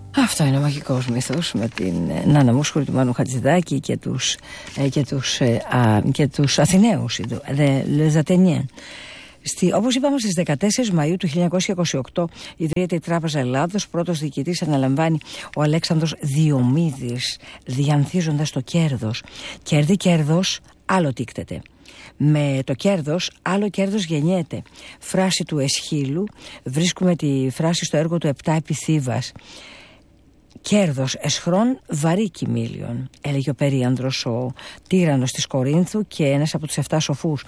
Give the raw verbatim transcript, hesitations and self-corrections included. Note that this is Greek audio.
Αυτό είναι ο μαγικός μύθος με την Νάνα Μούσχουρη, του Μάνου Χατζηδάκη και τους, ε, και τους, ε, α, και τους Αθηναίους, les Athéniens. Στη, όπως είπαμε, στις δεκατέσσερις Μαΐου του χίλια εννιακόσια είκοσι οκτώ ιδρύεται η Τράπεζα Ελλάδος. Πρώτος διοικητής αναλαμβάνει ο Αλέξανδρος Διομήδης, διανθίζοντας το κέρδος. Κέρδη κέρδος, άλλο τίκτεται. Με το κέρδος, άλλο κέρδος γεννιέται. Φράση του Εσχύλου, βρίσκουμε τη φράση στο έργο του «Επτά επιθύβας». Κέρδος εσχρόν βαρύ κοιμήλιον, έλεγε ο Περίανδρος, ο τύραννος της Κορίνθου και ένας από τους εφτά σοφούς.